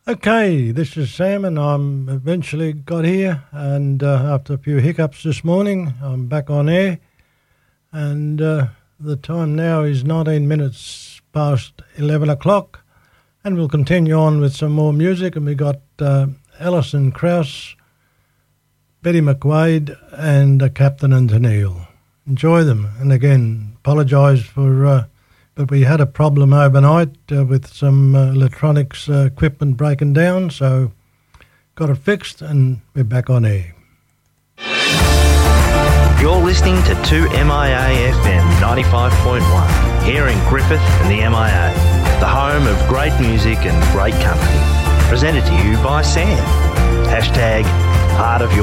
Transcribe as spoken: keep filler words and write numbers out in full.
Okay, this is Sam, and I'm eventually got here, and uh, after a few hiccups this morning, I'm back on air, and uh, the time now is nineteen minutes past eleven o'clock, and we'll continue on with some more music, and we got uh, Alison Krauss, Betty McQuaid, and uh, Captain and Tennille. Enjoy them, and again, apologise for... Uh, But we had a problem overnight uh, with some uh, electronics uh, equipment breaking down, so got it fixed and we're back on air. You're listening to two M I A F M ninety-five point one, here in Griffith and the M I A, the home of great music and great company. Presented to you by Sam. Hashtag part of your